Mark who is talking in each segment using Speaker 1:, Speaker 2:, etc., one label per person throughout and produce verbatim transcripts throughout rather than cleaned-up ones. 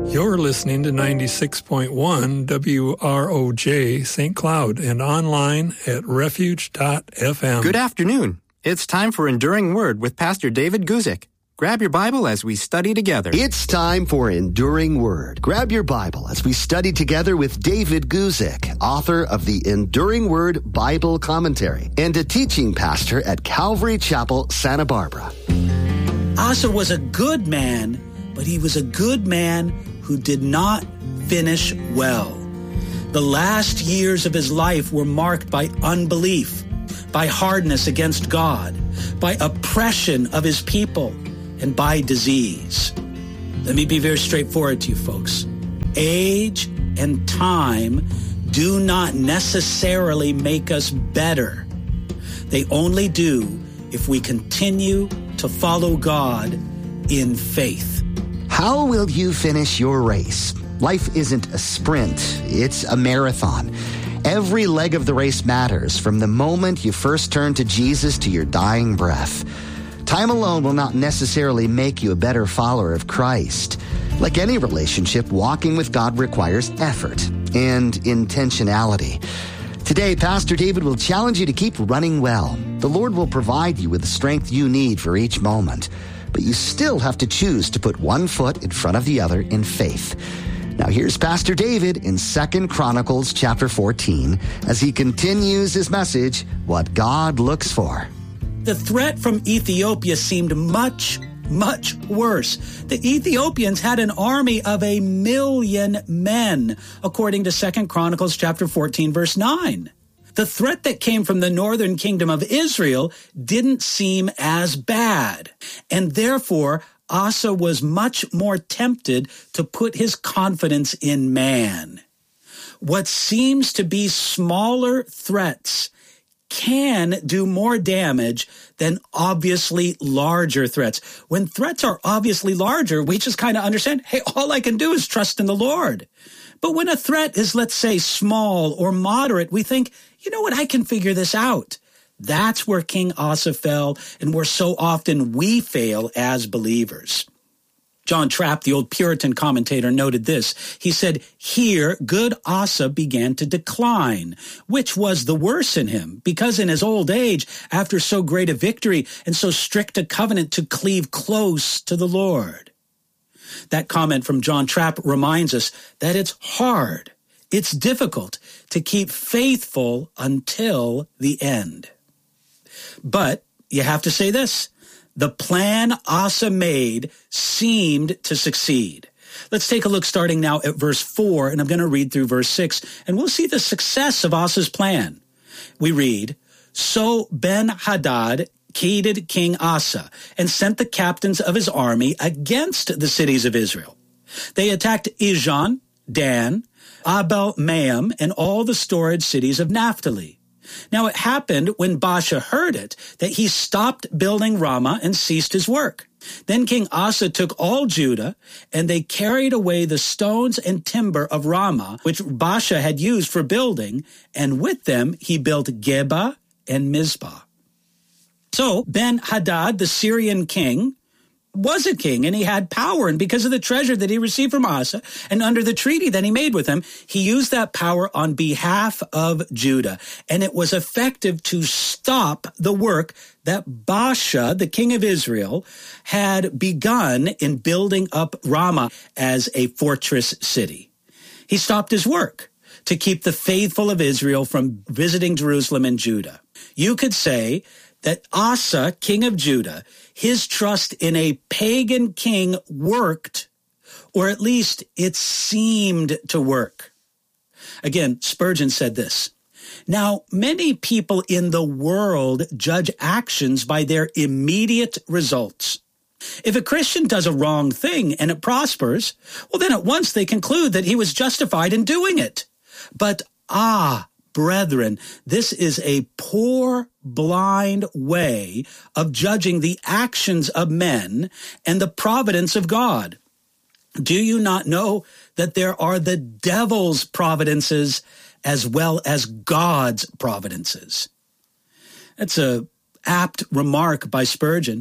Speaker 1: You're listening to ninety-six point one W R O J Saint Cloud and online at refuge dot f m.
Speaker 2: Good afternoon. It's time for Enduring Word with Pastor David Guzik. Grab your Bible as we study together.
Speaker 3: It's time for Enduring Word. Grab your Bible as we study together with David Guzik, author of the Enduring Word Bible Commentary and a teaching pastor at Calvary Chapel, Santa Barbara.
Speaker 4: Asa was a good man, but he was a good man who did not finish well. The last years of his life were marked by unbelief, by hardness against God, by oppression of his people, and by disease. Let me be very straightforward to you folks. Age and time do not necessarily make us better. They only do if we continue to follow God in faith.
Speaker 3: How will you finish your race? Life isn't a sprint, it's a marathon. Every leg of the race matters from the moment you first turn to Jesus to your dying breath. Time alone will not necessarily make you a better follower of Christ. Like any relationship, walking with God requires effort and intentionality. Today, Pastor David will challenge you to keep running well. The Lord will provide you with the strength you need for each moment, but you still have to choose to put one foot in front of the other in faith. Now here's Pastor David in Second Chronicles chapter fourteen as he continues his message, What God Looks For.
Speaker 4: The threat from Ethiopia seemed much, much worse. The Ethiopians had an army of a million men, according to Second Chronicles chapter fourteen, verse nine. The threat that came from the northern kingdom of Israel didn't seem as bad, and therefore Asa was much more tempted to put his confidence in man. What seems to be smaller threats can do more damage than obviously larger threats. When threats are obviously larger, we just kind of understand, hey, all I can do is trust in the Lord. But when a threat is, let's say, small or moderate, we think, you know what, I can figure this out. That's where King Asa fell, and where so often we fail as believers. John Trapp, the old Puritan commentator, noted this. He said, here good Asa began to decline, which was the worse in him, because in his old age, after so great a victory and so strict a covenant, to cleave close to the Lord. That comment from John Trapp reminds us that it's hard, it's difficult to keep faithful until the end. But you have to say this. The plan Asa made seemed to succeed. Let's take a look starting now at verse four, and I'm going to read through verse six, and we'll see the success of Asa's plan. We read, So Ben-Hadad aided King Asa and sent the captains of his army against the cities of Israel. They attacked Ijon, Dan, Abel-Maim, and all the storage cities of Naphtali. Now it happened when Baasha heard it that he stopped building Ramah and ceased his work. Then King Asa took all Judah, and they carried away the stones and timber of Ramah, which Baasha had used for building, and with them he built Geba and Mizpah. So Ben-Hadad, the Syrian king, was a king, and he had power, and because of the treasure that he received from Asa, and under the treaty that he made with him, he used that power on behalf of Judah, and it was effective to stop the work that Baasha, the king of Israel, had begun in building up Ramah as a fortress city. He stopped his work to keep the faithful of Israel from visiting Jerusalem and Judah. You could say that Asa, king of Judah, his trust in a pagan king worked, or at least it seemed to work. Again, Spurgeon said this, Now, many people in the world judge actions by their immediate results. If a Christian does a wrong thing and it prospers, well, then at once they conclude that he was justified in doing it. But ah, brethren, this is a poor, blind way of judging the actions of men and the providence of God. Do you not know that there are the devil's providences as well as God's providences? That's a apt remark by Spurgeon.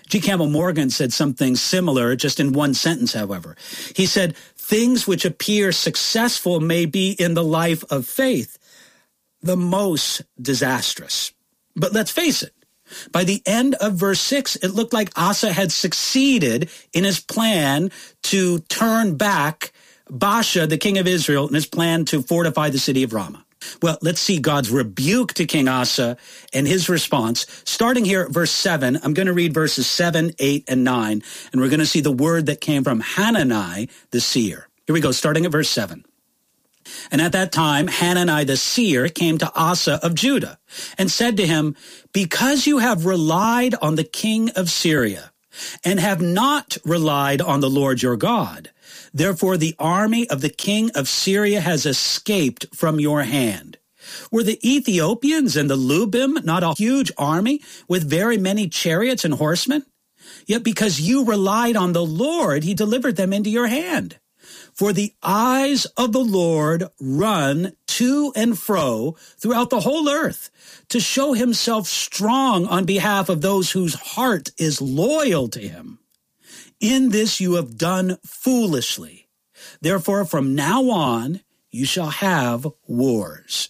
Speaker 4: G. Campbell Morgan said something similar, just in one sentence, however. He said, things which appear successful may be in the life of faith the most disastrous. But let's face it, by the end of verse six, it looked like Asa had succeeded in his plan to turn back Baasha, the king of Israel, in his plan to fortify the city of Ramah. Well, let's see God's rebuke to King Asa and his response. Starting here at verse seven, I'm going to read verses seven, eight, and nine, and we're going to see the word that came from Hanani the seer. Here we go, starting at verse seven. And at that time, Hanani the seer came to Asa of Judah and said to him, because you have relied on the king of Syria and have not relied on the Lord your God, therefore the army of the king of Syria has escaped from your hand. Were the Ethiopians and the Lubim not a huge army with very many chariots and horsemen? Yet because you relied on the Lord, he delivered them into your hand. For the eyes of the Lord run to and fro throughout the whole earth to show himself strong on behalf of those whose heart is loyal to him. In this you have done foolishly. Therefore, from now on, you shall have wars.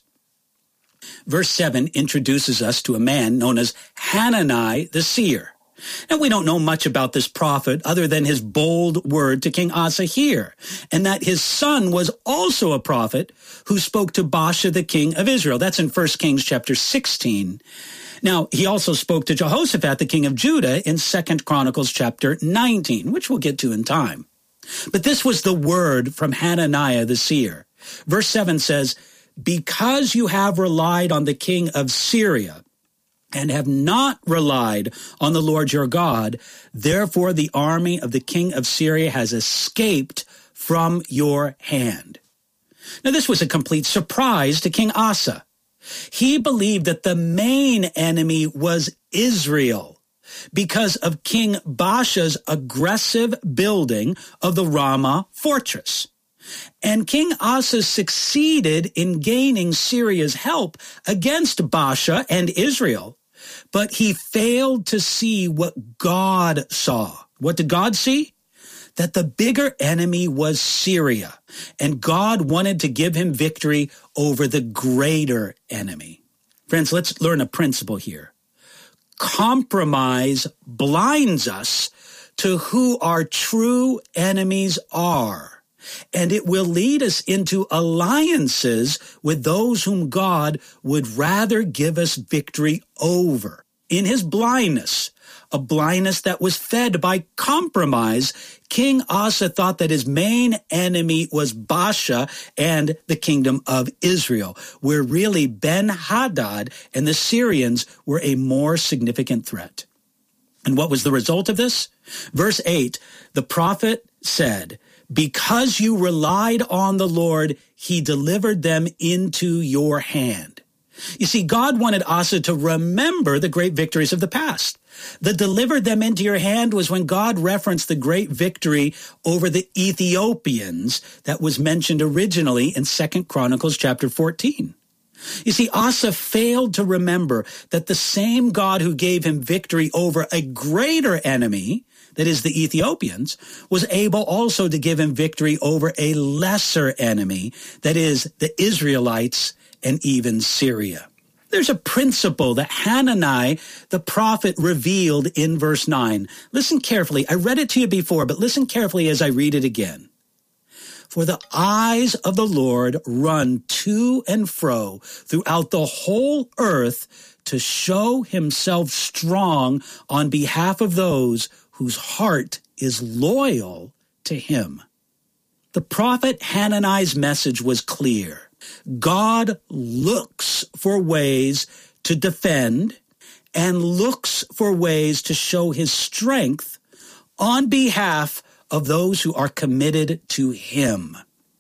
Speaker 4: Verse seven introduces us to a man known as Hanani the seer. Now, we don't know much about this prophet other than his bold word to King Asa here, and that his son was also a prophet who spoke to Baasha, the king of Israel. That's in First Kings chapter sixteen. Now, he also spoke to Jehoshaphat, the king of Judah, in Second Chronicles chapter nineteen, which we'll get to in time. But this was the word from Hananiah the seer. Verse seven says, because you have relied on the king of Syria and have not relied on the Lord your God, therefore the army of the king of Syria has escaped from your hand. Now, this was a complete surprise to King Asa. He believed that the main enemy was Israel because of King Baasha's aggressive building of the Ramah fortress. And King Asa succeeded in gaining Syria's help against Baasha and Israel, but he failed to see what God saw. What did God see? That the bigger enemy was Syria, and God wanted to give him victory over the greater enemy. Friends, let's learn a principle here. Compromise blinds us to who our true enemies are, and it will lead us into alliances with those whom God would rather give us victory over. In his blindness, a blindness that was fed by compromise, King Asa thought that his main enemy was Baasha and the kingdom of Israel, where really Ben-Hadad and the Syrians were a more significant threat. And what was the result of this? Verse eight, the prophet said, because you relied on the Lord, he delivered them into your hand. You see, God wanted Asa to remember the great victories of the past. The delivered them into your hand was when God referenced the great victory over the Ethiopians that was mentioned originally in Second Chronicles chapter fourteen. You see, Asa failed to remember that the same God who gave him victory over a greater enemy, that is the Ethiopians, was able also to give him victory over a lesser enemy, that is the Israelites and even Syria. There's a principle that Hanani, the prophet, revealed in verse nine. Listen carefully. I read it to you before, but listen carefully as I read it again. For the eyes of the Lord run to and fro throughout the whole earth to show himself strong on behalf of those whose heart is loyal to him. The prophet Hanani's message was clear. God looks for ways to defend and looks for ways to show his strength on behalf of those who are committed to him.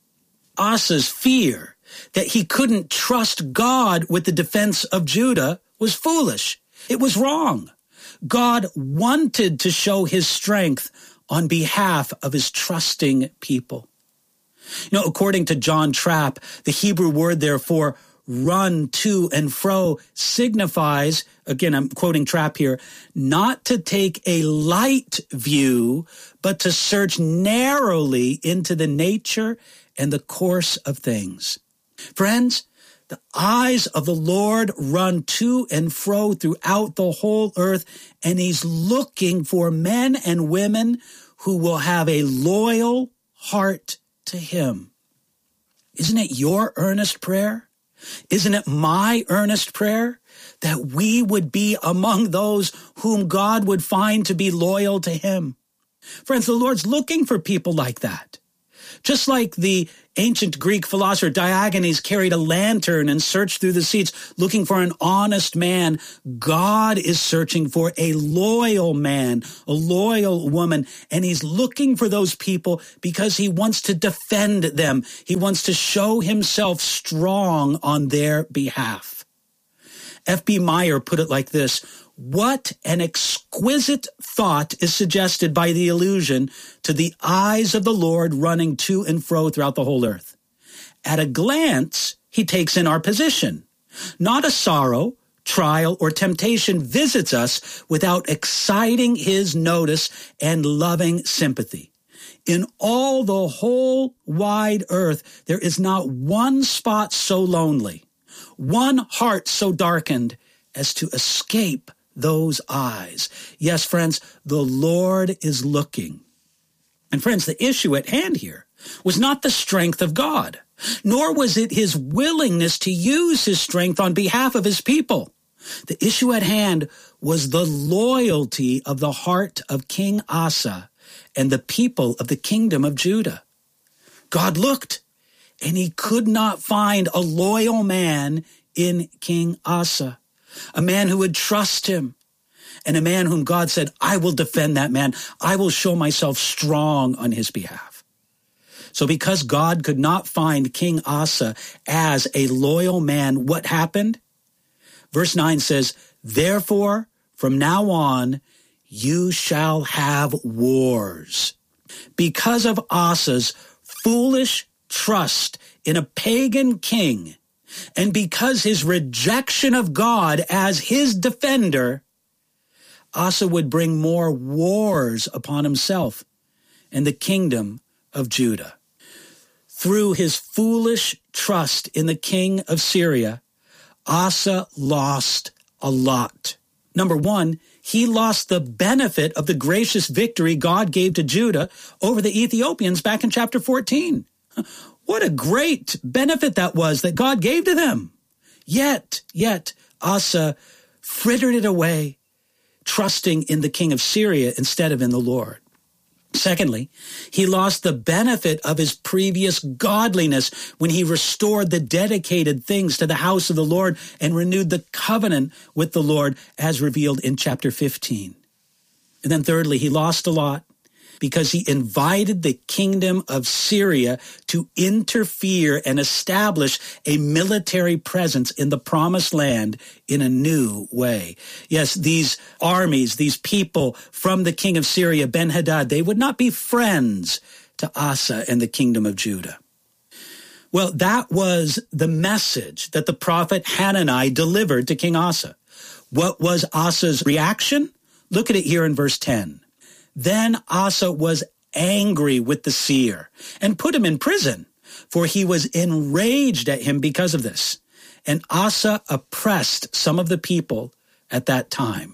Speaker 4: Asa's fear that he couldn't trust God with the defense of Judah was foolish. It was wrong. God wanted to show his strength on behalf of his trusting people. You know, according to John Trapp, the Hebrew word there for run to and fro signifies, again, I'm quoting Trapp here, not to take a light view, but to search narrowly into the nature and the course of things. Friends, the eyes of the Lord run to and fro throughout the whole earth, and he's looking for men and women who will have a loyal heart to him. Isn't it your earnest prayer? Isn't it my earnest prayer that we would be among those whom God would find to be loyal to him? Friends, the Lord's looking for people like that. Just like the ancient Greek philosopher Diogenes carried a lantern and searched through the seats looking for an honest man, God is searching for a loyal man, a loyal woman, and he's looking for those people because he wants to defend them. He wants to show himself strong on their behalf. F B Meyer put it like this: what an exquisite thought is suggested by the allusion to the eyes of the Lord running to and fro throughout the whole earth. At a glance, he takes in our position. Not a sorrow, trial, or temptation visits us without exciting his notice and loving sympathy. In all the whole wide earth, there is not one spot so lonely, one heart so darkened as to escape those eyes. Yes, friends, the Lord is looking. And friends, the issue at hand here was not the strength of God, nor was it his willingness to use his strength on behalf of his people. The issue at hand was the loyalty of the heart of King Asa and the people of the kingdom of Judah. God looked, and he could not find a loyal man in King Asa, a man who would trust him, and a man whom God said, I will defend that man. I will show myself strong on his behalf. So because God could not find King Asa as a loyal man, what happened? Verse nine says, therefore, from now on, you shall have wars. Because of Asa's foolish trust in a pagan king, and because his rejection of God as his defender, Asa would bring more wars upon himself and the kingdom of Judah. Through his foolish trust in the king of Syria, Asa lost a lot. Number one, he lost the benefit of the gracious victory God gave to Judah over the Ethiopians back in chapter fourteen. What a great benefit that was that God gave to them. Yet, yet, Asa frittered it away, trusting in the king of Syria instead of in the Lord. Secondly, he lost the benefit of his previous godliness when he restored the dedicated things to the house of the Lord and renewed the covenant with the Lord as revealed in chapter fifteen. And then thirdly, he lost a lot because he invited the kingdom of Syria to interfere and establish a military presence in the promised land in a new way. Yes, these armies, these people from the king of Syria, Ben-Hadad, they would not be friends to Asa and the kingdom of Judah. Well, that was the message that the prophet Hanani delivered to King Asa. What was Asa's reaction? Look at it here in verse ten. Then Asa was angry with the seer and put him in prison, for he was enraged at him because of this. And Asa oppressed some of the people at that time.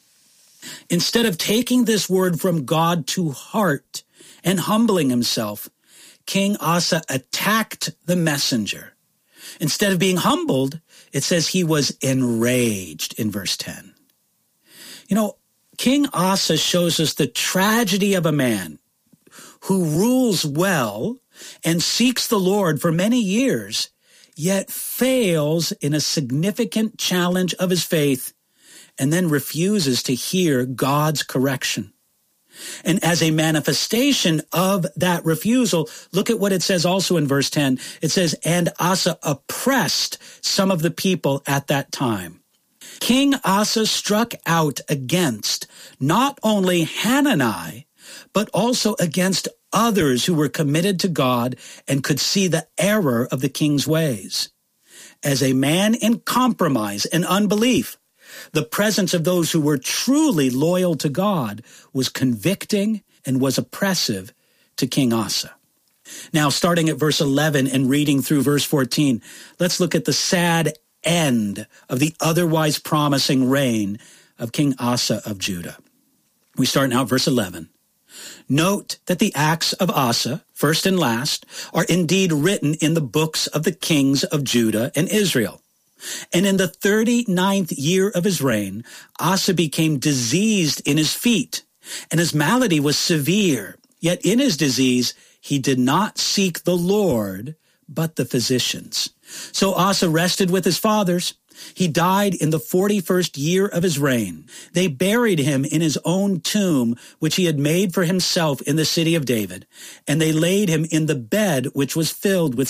Speaker 4: Instead of taking this word from God to heart and humbling himself, King Asa attacked the messenger. Instead of being humbled, it says he was enraged in verse ten. You know, King Asa shows us the tragedy of a man who rules well and seeks the Lord for many years, yet fails in a significant challenge of his faith and then refuses to hear God's correction. And as a manifestation of that refusal, look at what it says also in verse ten. It says, and Asa oppressed some of the people at that time. King Asa struck out against not only Hanani, but also against others who were committed to God and could see the error of the king's ways. as a man in compromise and unbelief. The presence of those who were truly loyal to God was convicting and was oppressive to King Asa. Now, starting at verse eleven and reading through verse fourteen, let's look at the sad end of the otherwise promising reign of King Asa of Judah. We start now at verse eleven. Note that the acts of Asa, first and last, are indeed written in the books of the kings of Judah and Israel. And in the thirty-ninth year of his reign, Asa became diseased in his feet, and his malady was severe. Yet in his disease, he did not seek the Lord, but the physicians. So Asa rested with his fathers. He died in the forty-first year of his reign. They buried him in his own tomb, which he had made for himself in the city of David. And they laid him in the bed which was filled with